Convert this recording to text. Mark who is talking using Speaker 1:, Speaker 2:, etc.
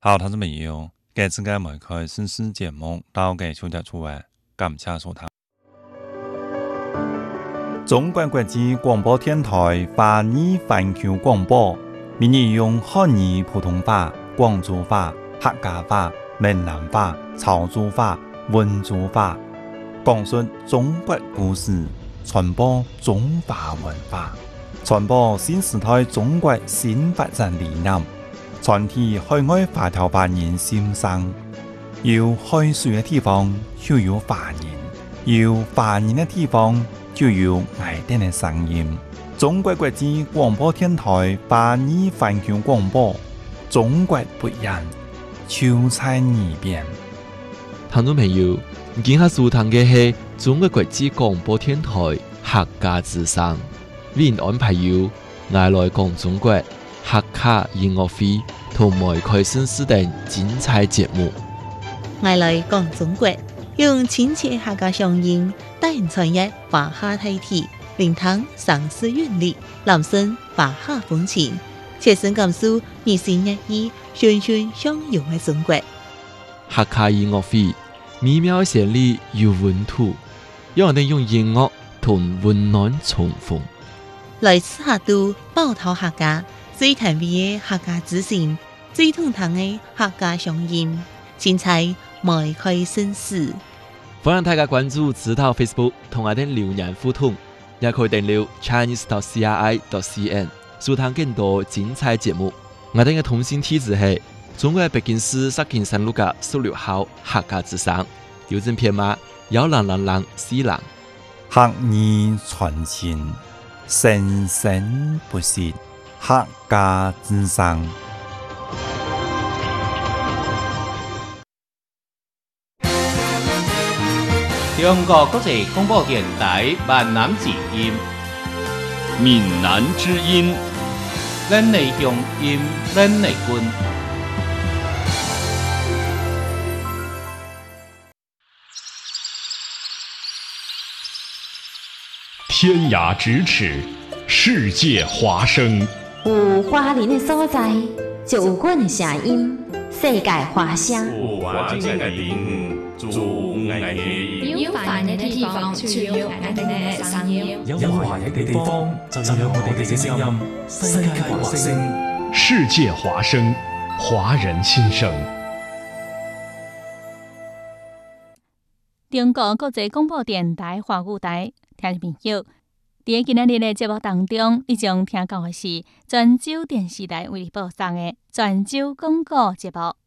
Speaker 1: 好，聽眾朋友，這次嘅每開新詩節目到嘅小姐出位，感謝收聽。中國國際廣播電台華語環球廣播，每日用漢語普通話、廣州話、客家話、閩南話、潮州話、溫州話，講述中國故事，傳播中華文化，傳播新時代中國新發展理念，傳遞海外華僑華人心聲。有海水嘅地方就有華人，有華人嘅地方就有愛聽嘅聲音。中國國際廣播電台華語環球廣播，中國不一樣，就在耳邊。
Speaker 2: 聽眾朋友，今下收聽嘅係中國國際廣播電台客家之聲，為您安排有愛來講中國客家音樂會同埋開新詩等精彩節目。
Speaker 3: 愛來講中國，用親切客家聲音帶人傳閱華夏大體，聆聽城市韻律，攬聲華夏風情，切身感受日新月異、循循相融嘅中國。
Speaker 2: 客家音樂會美妙旋律有溫度，讓我哋用音樂同溫暖重逢。
Speaker 3: 來自下都寶島客家最甜美嘅客家之聲，最通透嘅客家聲音，精彩邁開新詩。
Speaker 2: 歡迎大家關注指導 Facebook 同我哋留言互動，也可以訂閱 chinese.cri.cn 收聽更多精彩節目。我哋嘅通訊地址係中國北京市石景山路嘅16號客家之聲，郵政編碼10004。
Speaker 1: 客語傳情，生生不息，客家之聲。
Speaker 4: 中國國際廣播電台閩南之音，
Speaker 5: 閩南之音，
Speaker 4: 咱的鄉音，咱的根。
Speaker 5: 天涯咫尺，世界華聲。
Speaker 6: 有華人的所在，就有阮的聲音。世界華聲。
Speaker 5: 有華人的地方，就有愛的音。
Speaker 7: 有華人的地方，就有愛的聲音。
Speaker 8: 有華人的地方，就有我哋嘅聲音。世界華聲，
Speaker 5: 世界華聲，華人心聲。
Speaker 9: 中國國際廣播電台華語台，聽眾朋友，在今日嘅節目當中，你將聽到嘅是泉州電視台為你播送嘅泉州廣播節目。